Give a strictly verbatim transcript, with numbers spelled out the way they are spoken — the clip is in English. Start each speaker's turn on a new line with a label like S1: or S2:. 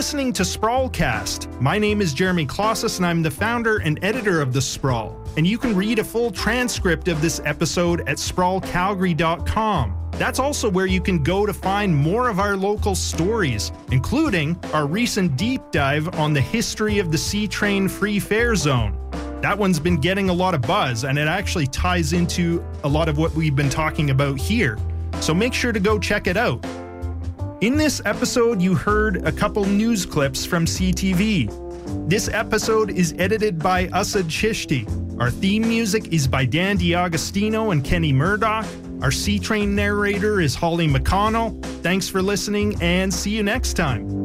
S1: listening to Sprawlcast. My name is Jeremy Klossis, and I'm the founder and editor of The Sprawl. And you can read a full transcript of this episode at sprawl calgary dot com. That's also where you can go to find more of our local stories, including our recent deep dive on the history of the C-Train Free Fare Zone. That one's been getting a lot of buzz, and it actually ties into a lot of what we've been talking about here. So make sure to go check it out. In this episode, you heard a couple news clips from C T V. This episode is edited by Asad Chishti. Our theme music is by Dan DiAgostino and Kenny Murdoch. Our C-Train narrator is Holly McConnell. Thanks for listening, and see you next time.